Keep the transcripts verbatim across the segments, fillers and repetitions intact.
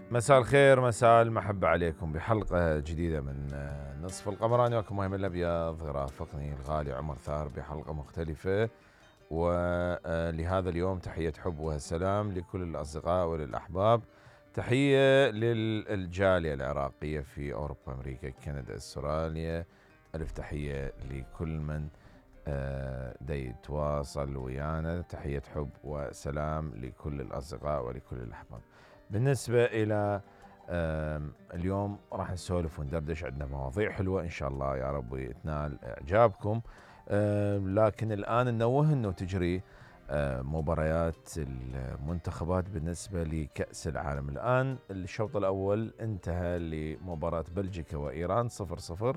مساء الخير، مساء المحبة عليكم بحلقة جديدة من نصف القمراني. وكم مهم الأبيض رافقني الغالي عمر ثار بحلقة مختلفة. ولهذا اليوم تحية حب وسلام لكل الأصدقاء وللأحباب. تحية للجالية العراقية في أوروبا، أمريكا، كندا، أستراليا. ألف تحية لكل من دي يتواصل ويانا. تحية حب وسلام لكل الأصدقاء ولكل الأحباب. بالنسبة إلى اليوم راح نسولف وندردش، عندنا مواضيع حلوة إن شاء الله يا رب تنال إعجابكم. لكن الآن ننوه أنه تجري مباريات المنتخبات بالنسبة لكأس العالم. الآن الشوط الأول انتهى لمباراة بلجيكا وإيران صفر صفر،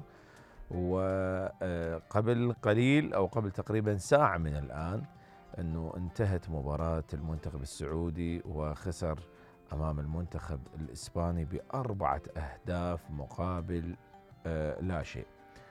وقبل قليل أو قبل تقريبا ساعة من الآن أنه انتهت مباراة المنتخب السعودي وخسر أمام المنتخب الإسباني بأربعة أهداف مقابل آه لا شيء.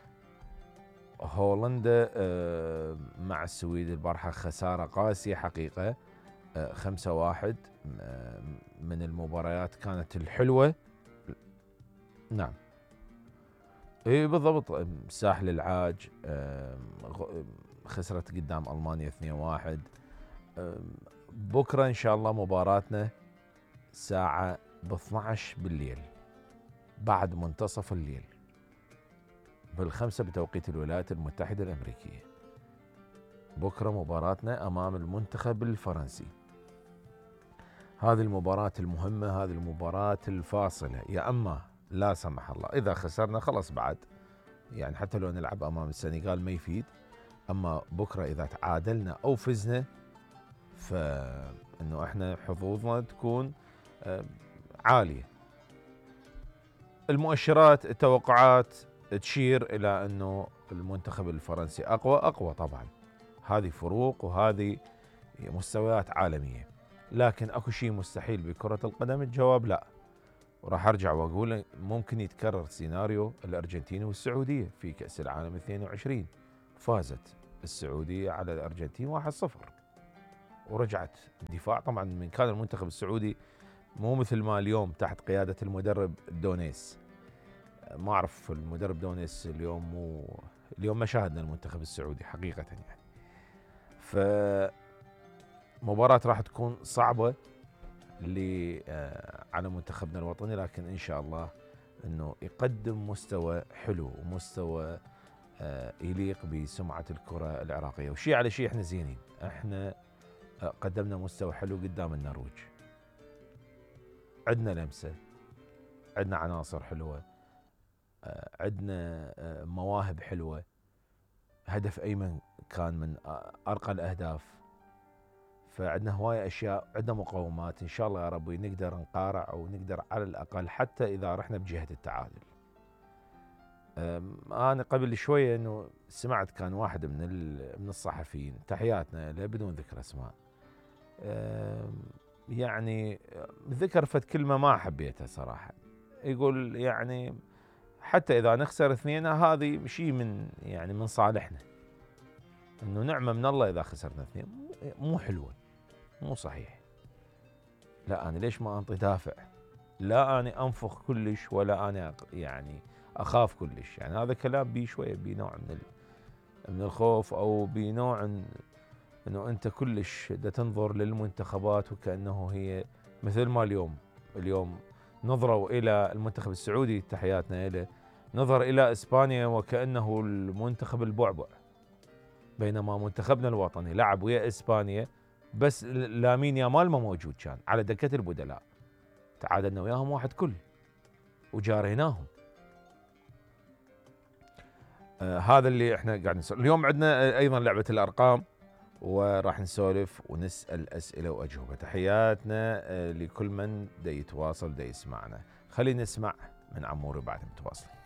هولندا آه مع السويد البارحة خسارة قاسية حقيقة، آه خمسة واحد. آه من المباريات كانت الحلوة. نعم اي بالضبط. ساحل العاج آه خسرت قدام ألمانيا اثنين واحد. آه بكرة إن شاء الله مباراتنا ساعة ب اثنعش بالليل بعد منتصف الليل بالخمسة بتوقيت الولايات المتحدة الأمريكية. بكرة مباراتنا أمام المنتخب الفرنسي. هذه المباراة المهمة، هذه المباراة الفاصلة. يا أما لا سمح الله إذا خسرنا خلاص بعد، يعني حتى لو نلعب أمام السنغال ما يفيد. أما بكرة إذا تعادلنا أو فزنا فإنه إحنا حظوظنا تكون عالية. المؤشرات التوقعات تشير إلى أنه المنتخب الفرنسي أقوى أقوى طبعا. هذه فروق وهذه مستويات عالمية، لكن أكو شيء مستحيل بكرة القدم؟ الجواب لا. وراح أرجع وأقول ممكن يتكرر سيناريو الأرجنتين والسعودية في كأس العالم اثنين وعشرين. فازت السعودية على الأرجنتين واحد صفر ورجعت دفاع. طبعا من كان المنتخب السعودي مو مثل ما اليوم تحت قيادة المدرب دونيس. ما أعرف المدرب دونيس اليوم مو اليوم ما شاهدنا المنتخب السعودي حقيقة يعني. فمباراة راح تكون صعبة اللي على منتخبنا الوطني، لكن إن شاء الله أنه يقدم مستوى حلو ومستوى يليق بسمعة الكرة العراقية. وشي على شيء احنا زينين، احنا قدمنا مستوى حلو قدام النرويج. عندنا لمسة، عندنا عناصر حلوة، عندنا مواهب حلوة. هدف أيمن كان من أرقى الأهداف. فعندنا هواية أشياء، عندنا مقومات. إن شاء الله يا ربي نقدر نقارع أو نقدر على الأقل حتى إذا رحنا بجهة التعادل. أنا قبل شوية إنه سمعت كان واحد من من الصحفيين، تحياتنا له بدون ذكر أسماء، يعني ذكر فد كلمة ما حبيتها صراحة. يقول يعني حتى إذا نخسر اثنين هذه شيء من يعني من صالحنا، إنه نعمة من الله إذا خسرنا اثنين. مو حلوة، مو صحيح. لا أنا ليش ما أنطي دافع؟ لا أنا أنفخ كلش ولا أنا يعني أخاف كلش. يعني هذا كلام بي شوية بنوع من من الخوف أو بنوع إنه أنت كلش دا تنظر للمنتخبات وكأنه هي مثل ما اليوم اليوم نظروا إلى المنتخب السعودي، تحياتنا إليه، نظر إلى إسبانيا وكأنه المنتخب البعبع، بينما منتخبنا الوطني لعب ويا إسبانيا بس لامين يامال ما موجود كان على دكة البدلاء. تعادلنا وياهم واحد كل وجاريناهم. آه هذا اللي احنا قاعد نسولف اليوم. عندنا ايضا لعبة الارقام وراح نسولف ونسأل اسئلة واجوبة. تحياتنا آه لكل من دا يتواصل دا يسمعنا. خلينا نسمع من عموري بعد متواصل.